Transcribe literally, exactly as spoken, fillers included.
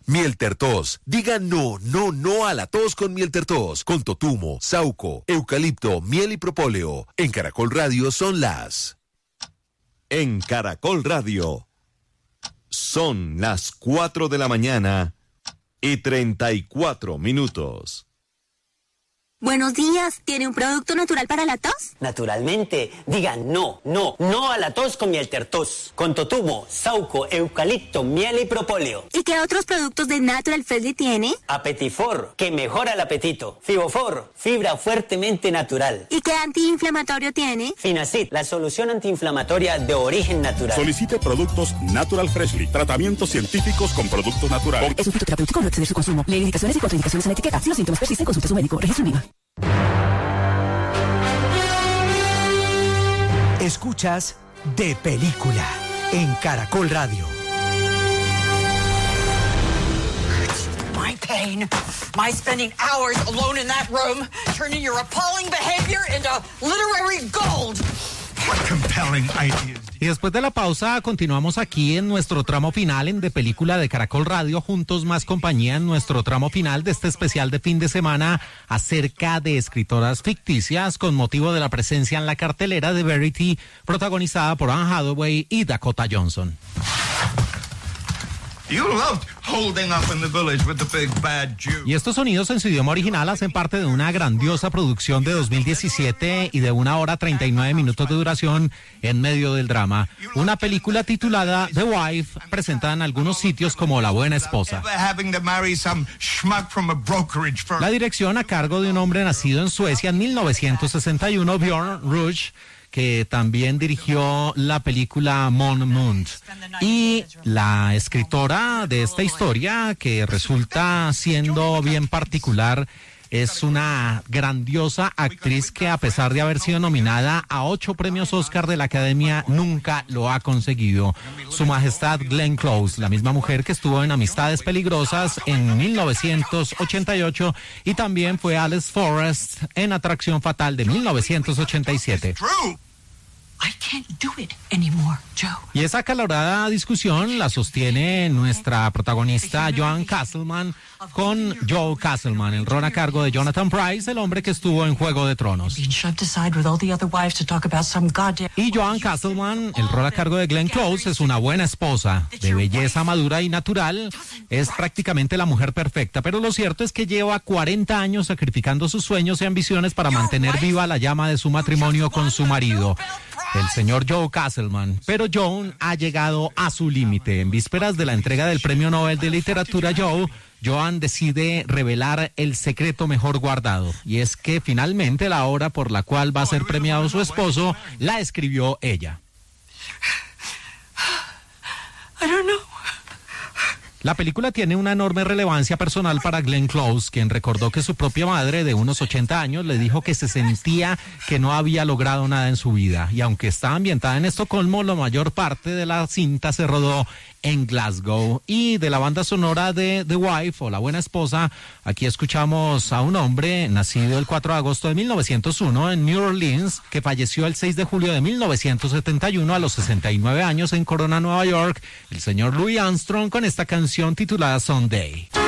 Miel Tertos. Diga no, no, no a la tos con Miel Tertos. Con totumo, sauco, eucalipto, miel y propóleo. En Caracol Radio son las... En Caracol Radio son las cuatro de la mañana y treinta y cuatro minutos. Buenos días, ¿tiene un producto natural para la tos? Naturalmente, diga no, no, no a la tos con Miel Tertos. Con totumo, sauco, eucalipto, miel y propóleo. ¿Y qué otros productos de Natural Freshly tiene? Apetifor, que mejora el apetito. Fibofor, fibra fuertemente natural. ¿Y qué antiinflamatorio tiene? Finacid, la solución antiinflamatoria de origen natural. Solicite productos Natural Freshly, tratamientos científicos con productos naturales. Es un fitoterapéutico, no exceder su consumo. Lee indicaciones y contraindicaciones en la etiqueta. Si los síntomas persisten, consulte a su médico. Registro IVA. Escuchas De Película en Caracol Radio. My pain, my spending hours alone in that room, turning your appalling behavior into literary gold. What compelling ideas. Y después de la pausa continuamos aquí en nuestro tramo final en De Película de Caracol Radio, juntos más compañía en nuestro tramo final de este especial de fin de semana acerca de escritoras ficticias con motivo de la presencia en la cartelera de Verity, protagonizada por Anne Hathaway y Dakota Johnson. You loved holding up in the village with the big bad Jew. Y estos sonidos en su idioma original hacen parte de una grandiosa producción de dos mil diecisiete y de una hora treinta y nueve minutos de duración en medio del drama. Una película titulada The Wife, presentada en algunos sitios como La Buena Esposa. La dirección a cargo de un hombre nacido en Suecia en mil novecientos sesenta y uno, Björn Rush, que también dirigió la película Mon Mund. Y la escritora de esta historia, que resulta siendo bien particular, es una grandiosa actriz que, a pesar de haber sido nominada a ocho premios Oscar de la Academia, nunca lo ha conseguido. Su Majestad Glenn Close, la misma mujer que estuvo en Amistades Peligrosas en mil novecientos ochenta y ocho, y también fue Alice Forrest en Atracción Fatal de mil novecientos ochenta y siete. I can't do it anymore, Joe. Y esa acalorada discusión la sostiene nuestra protagonista Joan Castleman con Joe Castleman, el rol a cargo de Jonathan Pryce, el hombre que estuvo en Juego de Tronos. Y Joan Castleman, el rol a cargo de Glenn Close, es una buena esposa, de belleza madura y natural, es prácticamente la mujer perfecta, pero lo cierto es que lleva cuarenta años sacrificando sus sueños y ambiciones para mantener viva la llama de su matrimonio con su marido, el señor Joe Castleman. Pero Joan ha llegado a su límite. En vísperas de la entrega del Premio Nobel de Literatura Joe, Joan decide revelar el secreto mejor guardado, y es que finalmente la obra por la cual va a ser premiado su esposo la escribió ella. I don't know. La película tiene una enorme relevancia personal para Glenn Close, quien recordó que su propia madre, de unos ochenta años, le dijo que se sentía que no había logrado nada en su vida. Y aunque está ambientada en Estocolmo, la mayor parte de la cinta se rodó en Glasgow. Y de la banda sonora de The Wife, o La Buena Esposa, aquí escuchamos a un hombre nacido el cuatro de agosto de mil novecientos uno en New Orleans, que falleció el seis de julio de mil novecientos setenta y uno a los sesenta y nueve años en Corona, Nueva York, el señor Louis Armstrong, con esta canción titulada Someday.